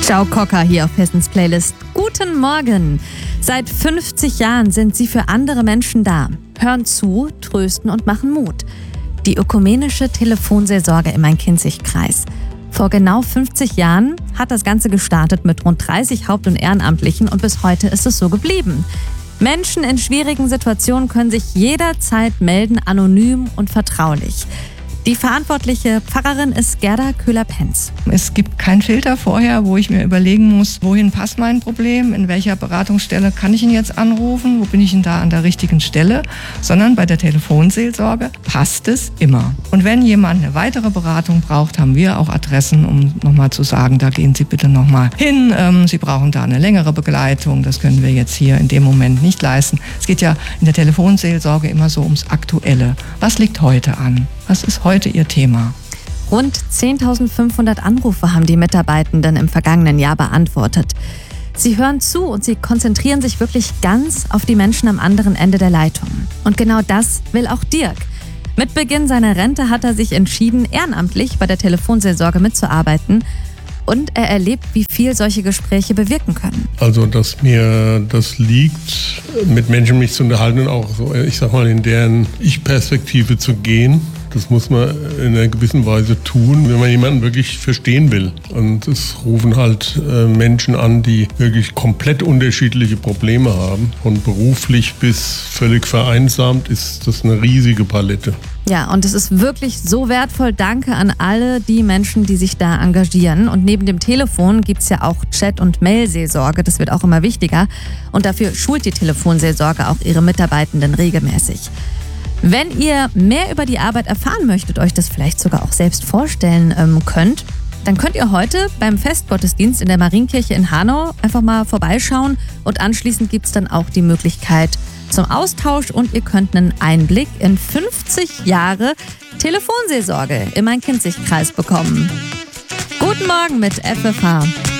Ciao Cocker hier auf Hessens Playlist. Guten Morgen. Seit 50 Jahren sind sie für andere Menschen da. Hören zu, trösten und machen Mut. Die ökumenische Telefonseelsorge im Main-Kinzig-Kreis. Vor genau 50 Jahren hat das Ganze gestartet mit rund 30 Haupt- und Ehrenamtlichen und bis heute ist es so geblieben. Menschen in schwierigen Situationen können sich jederzeit melden, anonym und vertraulich. Die verantwortliche Pfarrerin ist Gerda Köhler-Penz. Es gibt keinen Filter vorher, wo ich mir überlegen muss, wohin passt mein Problem, in welcher Beratungsstelle kann ich ihn jetzt anrufen, wo bin ich denn da an der richtigen Stelle, sondern bei der Telefonseelsorge passt es immer. Und wenn jemand eine weitere Beratung braucht, haben wir auch Adressen, um nochmal zu sagen, da gehen Sie bitte nochmal hin, Sie brauchen da eine längere Begleitung, das können wir jetzt hier in dem Moment nicht leisten. Es geht ja in der Telefonseelsorge immer so ums Aktuelle. Was liegt heute an? Was ist heute Ihr Thema? Rund 10.500 Anrufe haben die Mitarbeitenden im vergangenen Jahr beantwortet. Sie hören zu und sie konzentrieren sich wirklich ganz auf die Menschen am anderen Ende der Leitung. Und genau das will auch Dirk. Mit Beginn seiner Rente hat er sich entschieden, ehrenamtlich bei der Telefonseelsorge mitzuarbeiten. Und er erlebt, wie viel solche Gespräche bewirken können. Also, dass mir das liegt, mit Menschen mich zu unterhalten und auch so, ich sag mal, in deren Ich-Perspektive zu gehen. Das muss man in einer gewissen Weise tun, wenn man jemanden wirklich verstehen will. Und es rufen halt Menschen an, die wirklich komplett unterschiedliche Probleme haben. Von beruflich bis völlig vereinsamt ist das eine riesige Palette. Ja, und es ist wirklich so wertvoll. Danke an alle die Menschen, die sich da engagieren. Und neben dem Telefon gibt es ja auch Chat- und Mail-Seelsorge. Das wird auch immer wichtiger. Und dafür schult die Telefonseelsorge auch ihre Mitarbeitenden regelmäßig. Wenn ihr mehr über die Arbeit erfahren möchtet, euch das vielleicht sogar auch selbst vorstellen könnt, dann könnt ihr heute beim Festgottesdienst in der Marienkirche in Hanau einfach mal vorbeischauen und anschließend gibt es dann auch die Möglichkeit zum Austausch und ihr könnt einen Einblick in 50 Jahre Telefonseelsorge im Main-Kinzig-Kreis bekommen. Guten Morgen mit FFH.